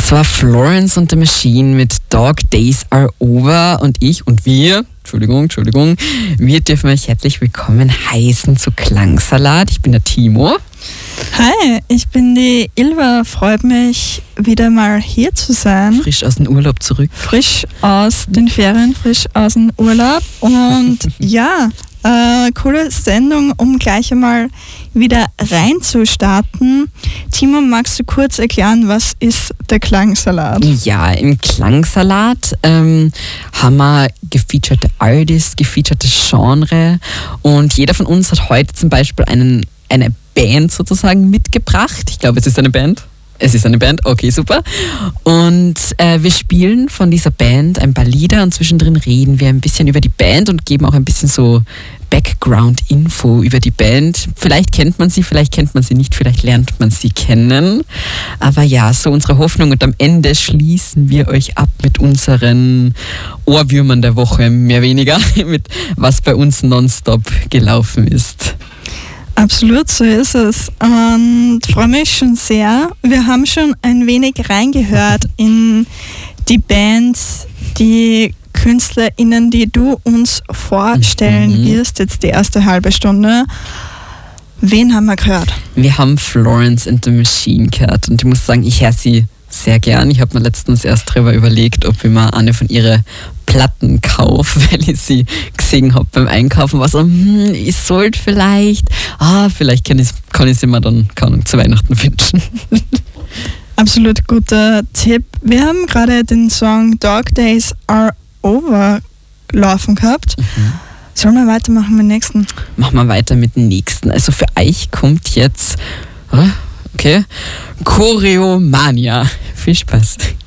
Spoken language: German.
Das war Florence and the Machine mit Dog Days Are Over und wir, wir dürfen euch herzlich willkommen heißen zu Klangsalat. Ich bin der Timo. Hi, ich bin die Ilva. Freut mich, wieder mal hier zu sein. Frisch aus dem Urlaub zurück. Frisch aus den Ferien, frisch aus dem Urlaub. Und ja, coole Sendung, um gleich einmal wieder reinzustarten. Timo, magst du kurz erklären, was ist der Klangsalat? Ja, im Klangsalat haben wir gefeaturete Artists, gefeaturtes Genre und jeder von uns hat heute zum Beispiel eine Band sozusagen mitgebracht. Ich glaube, es ist eine Band. Es ist eine Band, okay, super. Und wir spielen von dieser Band ein paar Lieder und zwischendrin reden wir ein bisschen über die Band und geben auch ein bisschen so Background-Info über die Band. Vielleicht kennt man sie nicht, vielleicht lernt man sie kennen. Aber ja, so unsere Hoffnung und am Ende schließen wir euch ab mit unseren Ohrwürmern der Woche, mehr oder weniger, mit was bei uns nonstop gelaufen ist. Absolut, so ist es. Und freue mich schon sehr. Wir haben schon ein wenig reingehört in die Bands, die KünstlerInnen, die du uns vorstellen wirst, jetzt die erste halbe Stunde. Wen haben wir gehört? Wir haben Florence and the Machine gehört und ich muss sagen, ich höre sie sehr gern. Ich habe mir letztens erst darüber überlegt, ob ich mal eine von ihren Platten kaufe, weil ich sie gesehen habe beim Einkaufen. War so, ich sollte vielleicht kann ich sie mir dann zu Weihnachten wünschen. Absolut guter Tipp. Wir haben gerade den Song Dog Days Are Over laufen gehabt. Sollen wir weitermachen mit dem nächsten? Machen wir weiter mit dem nächsten. Also für euch kommt jetzt Choreomania. Viel Spaß.